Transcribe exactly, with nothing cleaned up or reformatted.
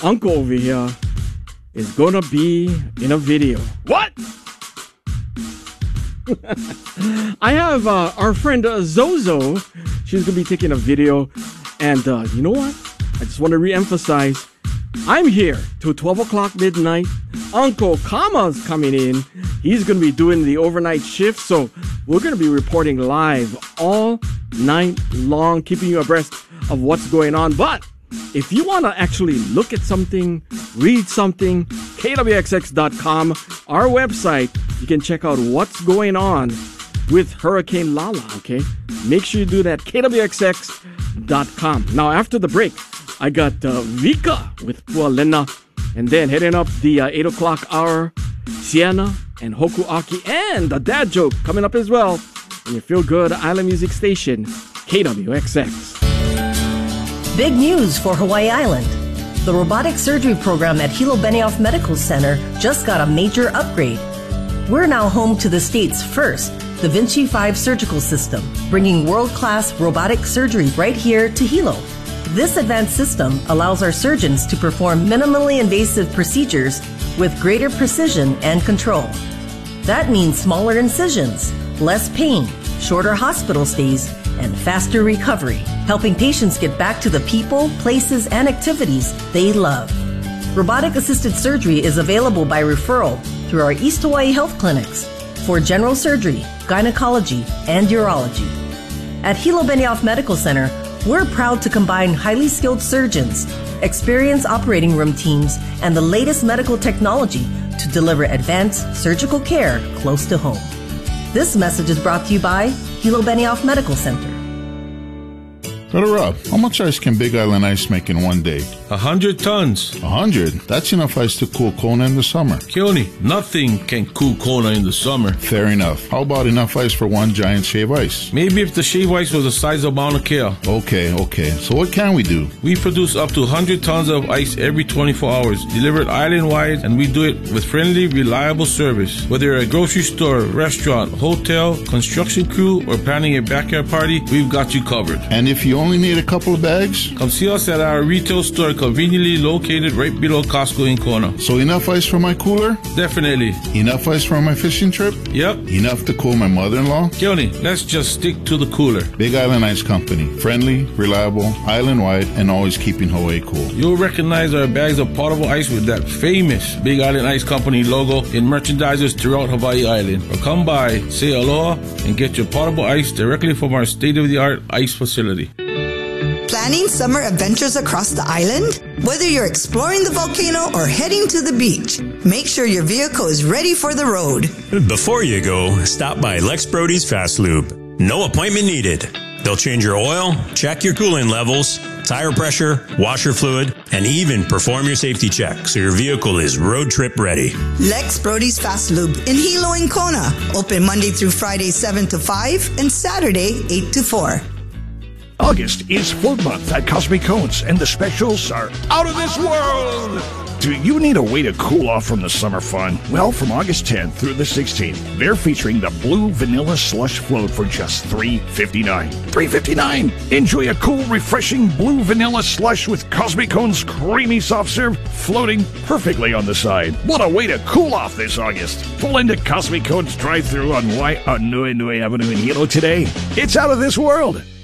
uncle over here is gonna be in a video. What? I have uh, our friend uh, Zozo. She's gonna be taking a video, and uh, you know what? I just want to re-emphasize. I'm here till twelve o'clock midnight. Uncle Kama's coming in. He's gonna be doing the overnight shift, so we're gonna be reporting live all night long, keeping you abreast of what's going on. But if you want to actually look at something, read something, K W X X dot com, our website, you can check out what's going on with Hurricane Lala, okay? Make sure you do that, K W X X dot com. Now, after the break, I got uh, Vika with Pualena, and then heading up the uh, eight o'clock hour, Sienna and Hoku Aki, and a dad joke coming up as well on your feel-good island music station, K W X X. Big news for Hawaii Island. The robotic surgery program at Hilo Benioff Medical Center just got a major upgrade. We're now home to the state's first Da Vinci five surgical system, bringing world-class robotic surgery right here to Hilo. This advanced system allows our surgeons to perform minimally invasive procedures with greater precision and control. That means smaller incisions, less pain, shorter hospital stays, and faster recovery, helping patients get back to the people, places, and activities they love. Robotic-assisted surgery is available by referral through our East Hawaii Health Clinics for general surgery, gynecology, and urology. At Hilo Benioff Medical Center, we're proud to combine highly skilled surgeons, experienced operating room teams, and the latest medical technology to deliver advanced surgical care close to home. This message is brought to you by Hilo Benioff Medical Center. Brother Rob, how much ice can Big Island Ice make in one day? A hundred tons. A hundred? That's enough ice to cool Kona in the summer. Keone, nothing can cool Kona in the summer. Fair enough. How about enough ice for one giant shave ice? Maybe if the shave ice was the size of Mauna Kea. Okay, okay. So what can we do? We produce up to one hundred tons of ice every twenty-four hours, delivered island-wide, and we do it with friendly, reliable service. Whether you're a grocery store, restaurant, hotel, construction crew, or planning a backyard party, we've got you covered. And if you only need a couple of bags? Come see us at our retail store conveniently located right below Costco in Kona. So enough ice for my cooler? Definitely. Enough ice for my fishing trip? Yep. Enough to cool my mother-in-law? Keone, let's just stick to the cooler. Big Island Ice Company. Friendly, reliable, island-wide, and always keeping Hawaii cool. You'll recognize our bags of potable ice with that famous Big Island Ice Company logo in merchandisers throughout Hawaii Island. Or come by, say aloha, and get your potable ice directly from our state-of-the-art ice facility. Planning summer adventures across the island? Whether you're exploring the volcano or heading to the beach, make sure your vehicle is ready for the road. Before you go, stop by Lex Brody's Fast Lube. No appointment needed. They'll change your oil, check your coolant levels, tire pressure, washer fluid, and even perform your safety check so your vehicle is road trip ready. Lex Brody's Fast Lube in Hilo and Kona. Open Monday through Friday seven to five and Saturday eight to four. August is float month at Cosmic Cones, and the specials are out of this world! Do you need a way to cool off from the summer fun? Well, from August tenth through the sixteenth, they're featuring the Blue Vanilla Slush Float for just three fifty-nine. three fifty-nine! Enjoy a cool, refreshing Blue Vanilla Slush with Cosmic Cones creamy soft serve floating perfectly on the side. What a way to cool off this August! Pull into Cosmic Cones drive-thru on Wai- on Nui Nui Avenue in Hilo today. It's out of this world!